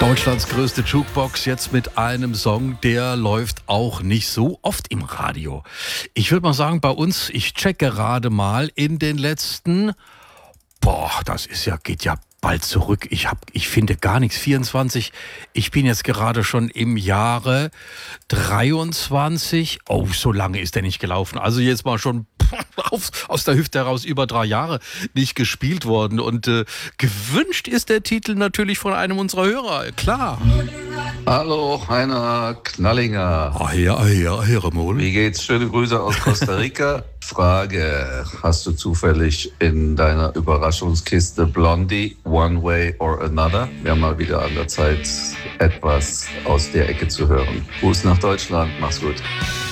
Deutschlands größte Jukebox jetzt mit einem Song, der läuft auch nicht so oft im Radio. Ich würde mal sagen, bei uns, ich check gerade mal in den letzten, geht ja bald zurück. Ich finde gar nichts. 24. Ich bin jetzt gerade schon im Jahre 23. Oh, so lange ist der nicht gelaufen. Also jetzt mal schon aus der Hüfte heraus über 3 Jahre nicht gespielt worden. Und gewünscht ist der Titel natürlich von einem unserer Hörer. Klar. Hallo, Heiner Knallinger. Remol. Wie geht's? Schöne Grüße aus Costa Rica. Frage, hast du zufällig in deiner Überraschungskiste Blondie, One Way or Another? Wir haben mal wieder an der Zeit, etwas aus der Ecke zu hören. Gruß nach Deutschland, mach's gut.